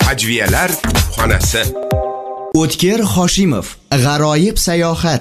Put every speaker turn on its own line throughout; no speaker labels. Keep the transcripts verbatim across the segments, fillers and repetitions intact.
Hajviyalar xonasi.
O'tkir Hoshimov, g'aroyib sayohat.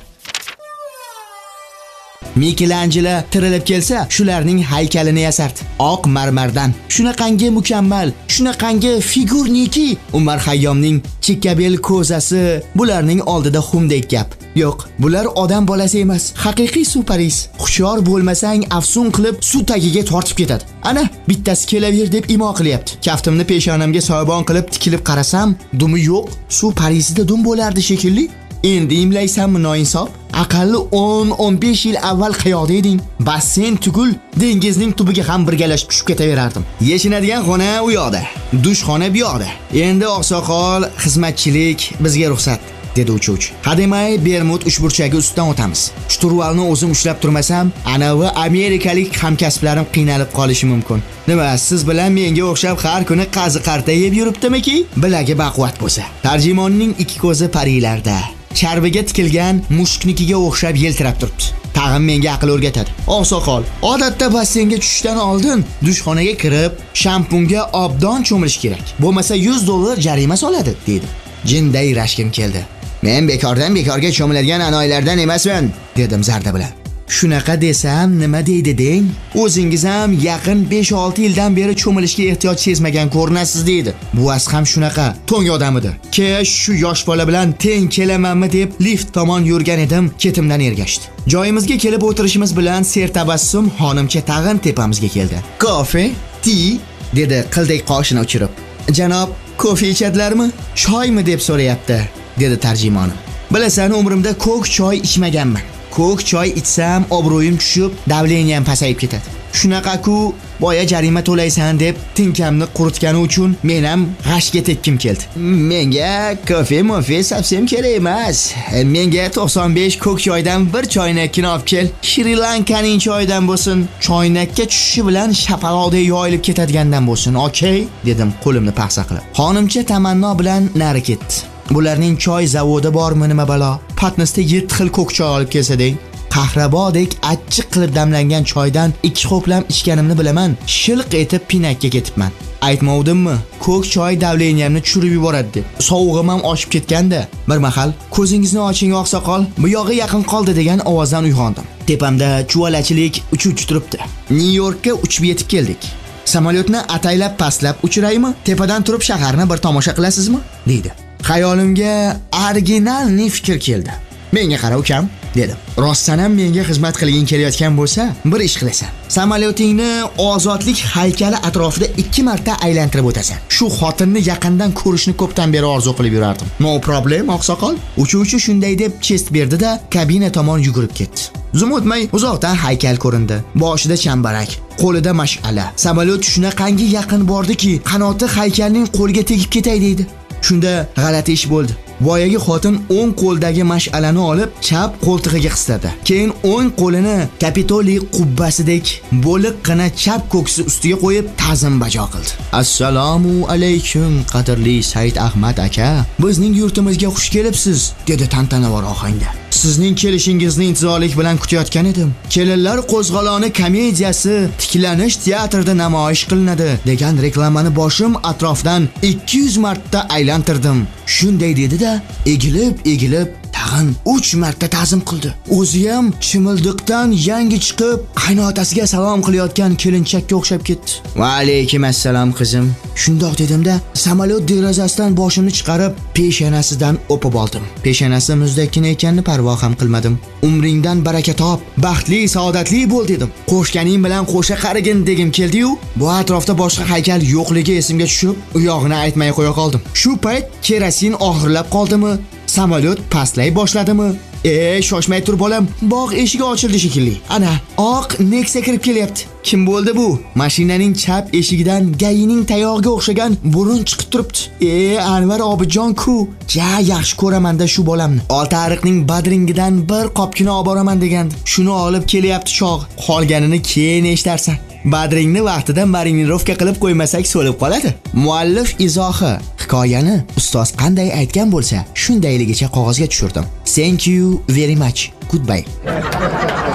Michelangelo tirilib kelsa, shularning haykalini yasardi. Oq marmardan. Shunaqangi mukammal, shunaqangi figurniki. Umar Hayyomning chikkabel ko'zasi bularning oldida xumdek gap. Yo'q, bular odam bolasi emas, haqiqiy superis. Hushyor bo'lmasang, afsun qilib suv tagiga tortib ketadi. Ana, bittasi kelaver deb imo qilyapti. Kaftimni peshonamga soyabon qilib tikilib qarasam, dumi yo'q, suv parisida dum bo'lardi shekilli. Endi imlaysanmi noinsof? Aqalli o'n o'n besh yil avval qayoqda eding? Basseyn tugul dengizning tubiga ham birgalashib tushib ketaverardim. Yeshinadigan xona u yoqda, dushxona bu yoqda. Endi oqsoqol, xizmatchilik bizga ruxsat, dedi uchuvchi. Hademay Bermud uchburchagi ustidan o'tamiz. Shturvalni o'zim ushlab turmasam, anavi amerikalik hamkasblarim qiynalib qolishi mumkin. Nima, siz bilan menga o'xshab har kuni qazi qarta yeb yuribdimi-ki? Bilagi baquvvat bo'lsa. Tarjimonning ikki ko'zi parilarda. Charbiga tikilgan mushuknikiga o'xshab yeltirab turibdi. Tag'in menga aql o'rgatadi. Oqsoqol, odatda basseynga tushishdan oldin dushxonaga kirib, shampunga obdon cho'milish kerak. Bo'lmasa yuz dollar jarima soladi, dedi. Jinday rashkim keldi. Men bekordan bekorga cho'miladigan anoylardan emasman, dedim zarda bilan. Shunaqa desam nima deydi deng? O'zingiz ham yaqin besh olti yildan beri cho'milishga ehtiyoj sezmagan ko'rinasiz, deydi. Buvas ham shunaqa to'ng odam edi. Ke shu yosh bola bilan teng kelamanmi deb lift tomon yurgan edim, ketimdan ergashdi. Joyimizga kelib o'tirishimiz bilan sertabassum xonimcha tag'in tepamizga keldi. "Kofe, ti?" dedi qilday qoshini uchirib. "Janob, kofe ichadilarmi? Choymi?" deb so'rayapti, dedi tarjimonim. Bilasan, umrimda ko'k choy ichmaganman. Ko'k choy ichsam obro'yim tushib, davleniyam pasayib ketadi. Shunaqa-ku, boya jarima to'laysan deb tinkamni quritgani uchun men ham g'ashga tekkim keldi. Menga kofe mofe savsem kerak emas. Menga to'qson besh ko'k choydan bir choynakini olib kel. Shri Lankaning choydan bo'lsin. Choynakka tushishi bilan shapaloqdek yoyilib ketadigandan bo'lsin. Okey, dedim qo'limni paxsa qilib. Xonimcha tamanno bilan nari ketdi. Bularning choy zavodi bormi nima balo? Patnisda yetti xil ko'k choy olib kelsa deng. Qahrabodek achchiq qilib damlangan choydan ikki xo'plam ichganimni bilaman. Shilq etib pinakka ketibman. Aytmovdimmi? Ko'k choy davleniyamni tushirib yuboradi deb. Sovug'im ham oshib ketganda, bir mahal "Ko'zingizni oching oqsoqol, bu yog'i yaqin qoldi" degan ovozdan uyg'ondim. Tepamda chuvalachilik uchuvchi turibdi. Nyu-Yorkka uchib yetib keldik. Samolyotni ataylab pastlab uchiraymi? Tepadan turib shaharni bir tomosha qilasizmi? deydi. Xayolimga original fikr keldi. "Menga qara ukam", dedim. "Rostdan ham menga xizmat qilging kelayotgan bo'lsa, bir ish qilasan. Samolyotingni ozodlik haykali atrofida ikki marta aylantirib o'tasan. Shu xotinni yaqindan ko'rishni ko'pdan beri orzu qilib yurardim." "No problem, oqsoqol." Uchuvchi shunday deb chest berdi-da, kabina tomon yugurib ketdi. Zum o'tmay uzoqdan haykal ko'rindi. Boshida chambarak, qo'lida mash'ala. Samolyot shunaqangi yaqin bordiki, qanoti haykalning qo'liga tegib ketay deydi. Shunda g'alati ish bo'ldi. Boyagi xotin o'ng qo'ldagi mash'alani olib chap qo'ltig'iga qisladi. Keyin o'ng qo'lini Kapitoliy qubbasidek bo'liqqina chap ko'ksi ustiga qo'yib ta'zim bajo qildi. "Assalomu alaykum, qadrli Said Ahmad aka. Bizning yurtimizga xush kelibsiz", dedi tantanavor ohangda. "Sizning kelishingizni intizorlik bilan kutayotgan edim. Kelinlar qo'zg'oloni komediyasi tiklanish teatrida namoyish qilinadi degan reklamani boshim atrofdan ikki yuz marta aylantirdim." Shunday dedi-da, egilib-egilib tag'in uch marta ta'zim qildi. O'zi ham chimildiqdan yangi chiqib, qaynotasiga salom qilayotgan kelinchakka o'xshab ketdi. "Va alaykum assalom qizim." Shundoq dedim-da, samolyot derazasidan boshimni chiqarib, peshonasidan o'pib oldim. Peshonasi muzdakkina ekanini parvo ham qilmadim. "Umringdan baraka top, baxtli, saodatli bo'l" dedim. Qo'shganing bilan qo'sha qarigin degim keldi-yu, bu atrofda boshqa haykal yo'qligi esimga tushib, u yog'ini aytmay qo'ya qoldim. Shu payt kerosin oxirlab qoldimi? Samolyot pastlay boshladimi? "Ey, shoshmay tur bolam, bog' eshigi ochildi shekilli. Ana, oq Nexia kirib kelyapti." Kim bo'ldi bu? Mashinaning chap eshigidan gayining tayog'iga o'xshagan burun chiqib turibdi. "Ey, Anvar obijon-ku, ja yaxshi ko'raman-da shu bolamni. Oltiariqning badringidan bir qopkina olib boraman degandi. Shuni olib kelyapti chog'. Qolganini keyin eshitarsan. Badringni vaqtida marinirovka qilib qo'ymasak so'lib qoladi." Muallif izohi: hikoyani ustoz qanday aytgan bo'lsa, shundayligicha qog'ozga tushirdim. Thank you very much. Goodbye.